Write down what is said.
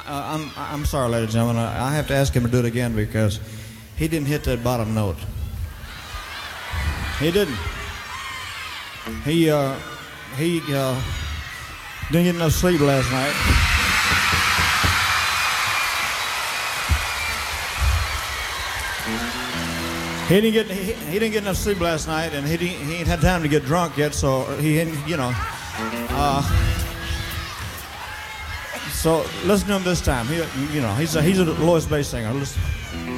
I'm sorry, ladies and gentlemen. I have to ask him to do it again because he didn't hit that bottom note. He didn't. He didn't get enough sleep last night. He didn't get enough sleep last night, and he ain't had time to get drunk yet. So he ain't, you know. So listen to him this time. He's a lowest bass singer. Listen.